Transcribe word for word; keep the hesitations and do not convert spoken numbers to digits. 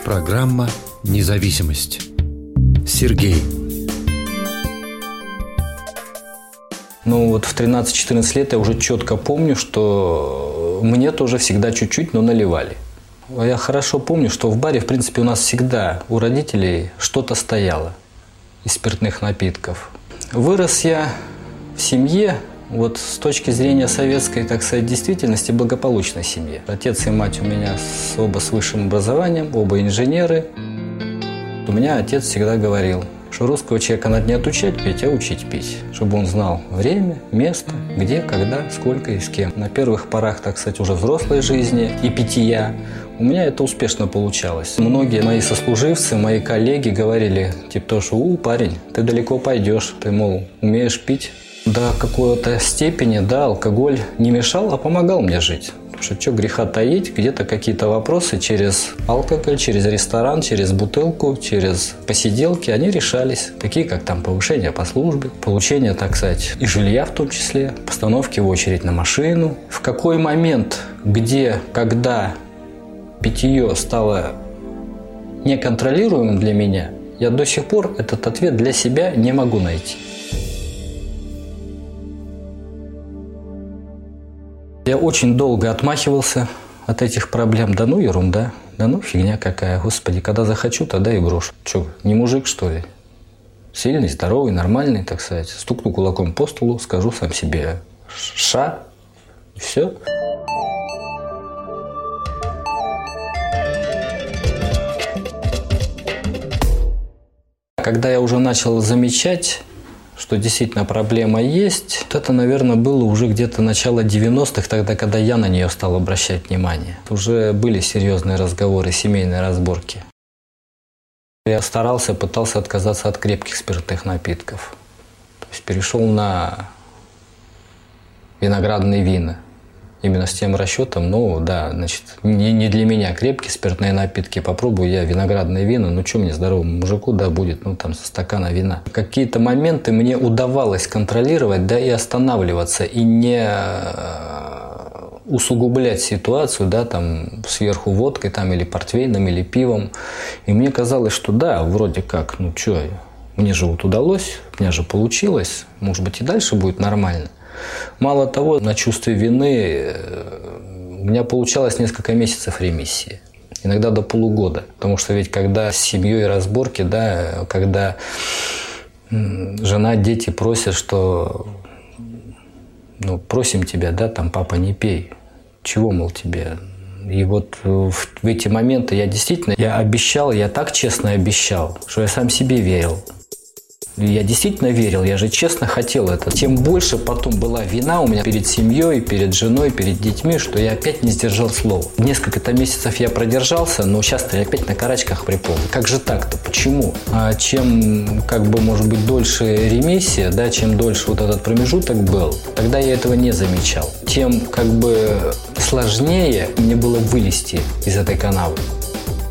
Программа «Независимость». Сергей. Ну вот в тринадцать-четырнадцать лет я уже четко помню, что мне тоже всегда чуть-чуть, но наливали. Я хорошо помню, что в баре, в принципе, у нас всегда у родителей что-то стояло из спиртных напитков. Вырос я в семье, вот с точки зрения советской, так сказать, действительности, благополучной семье. Отец и мать у меня оба с высшим образованием, оба инженеры. У меня отец всегда говорил, что русского человека надо не отучать пить, а учить пить. Чтобы он знал время, место, где, когда, сколько и с кем. На первых порах, так сказать, уже взрослой жизни и питья у меня это успешно получалось. Многие мои сослуживцы, мои коллеги говорили, типа то, что «У, парень, ты далеко пойдешь, ты, мол, умеешь пить». До какой-то степени, да, алкоголь не мешал, а помогал мне жить. Потому что что греха таить, где-то какие-то вопросы через алкоголь, через ресторан, через бутылку, через посиделки, они решались. Такие, как там повышение по службе, получение, так сказать, и жилья в том числе, постановки в очередь на машину. В какой момент, где, когда питье стало неконтролируемым для меня, я до сих пор этот ответ для себя не могу найти. Я очень долго отмахивался от этих проблем. Да ну ерунда, да ну фигня какая. Господи, когда захочу, тогда и брошу. Че, не мужик, что ли? Сильный, здоровый, нормальный, так сказать. Стукну кулаком по столу, скажу сам себе «ша» и все. Когда я уже начал замечать, что действительно проблема есть, вот это, наверное, было уже где-то начало девяностых, тогда, когда я на нее стал обращать внимание. Уже были серьезные разговоры, семейные разборки. Я старался, пытался отказаться от крепких спиртных напитков. То есть перешел на виноградные вина. Именно с тем расчетом, ну да, значит, не, не для меня крепкие спиртные напитки, попробую я виноградные вина, ну что мне, здоровому мужику, да, будет, ну там со стакана вина. Какие-то моменты мне удавалось контролировать, да, и останавливаться, и не усугублять ситуацию, да, там сверху водкой, там или портвейном, или пивом. И мне казалось, что да, вроде как, ну что, мне же вот удалось, у меня же получилось, может быть и дальше будет нормально. Мало того, на чувстве вины у меня получалось несколько месяцев ремиссии. Иногда до полугода. Потому что ведь когда с семьей разборки, да, когда жена, дети просят, что ну, просим тебя, да, там, папа, не пей. Чего, мол, тебе? И вот в, в эти моменты я действительно, я обещал, я так честно обещал, что я сам себе верил. Я действительно верил, я же честно хотел это. Тем больше потом была вина у меня перед семьей, перед женой, перед детьми, что я опять не сдержал слова. Несколько-то месяцев я продержался, но сейчас-то я опять на карачках припомню. Как же так-то? Почему? А чем, как бы, может быть, дольше ремиссия, да, чем дольше вот этот промежуток был, тогда я этого не замечал. Тем, как бы, сложнее мне было вылезти из этой канавы.